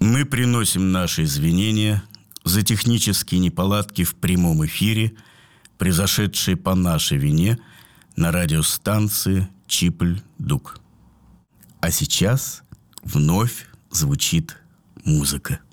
Мы приносим наши извинения за технические неполадки в прямом эфире, произошедшие по нашей вине на радиостанции Чипль-Дук. А сейчас вновь звучит музыка.